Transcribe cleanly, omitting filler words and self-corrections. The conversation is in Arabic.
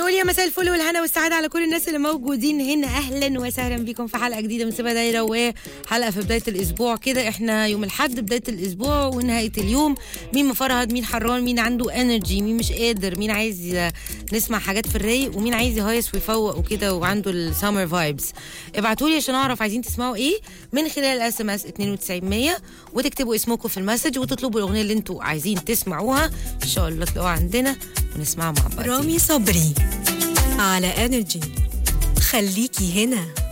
ونقول يا مساء الفل والهنا والسعاده على كل الناس اللي موجودين هنا. اهلا وسهلا بكم في حلقه جديده من سيبها دايره، وحلقه في بدايه الاسبوع كده. احنا يوم الاحد بدايه الاسبوع ونهايه اليوم. مين مفرهد، مين حران، مين عنده انرجي، مين مش قادر، مين عايز نسمع حاجات في الرايق، ومين عايز يهيص ويفوق وكده وعنده السامر فايبس. ابعتوا لي عشان اعرف عايزين تسمعوا ايه من خلال اس ام اس 92100 وتكتبوا اسمكم في المسج وتطلبوا الاغنيه اللي انتوا عايزين تسمعوها. ان شاء الله تلاقوها عندنا ونسمعها مع بعض. رامي صبري على انرجي. خليكي هنا.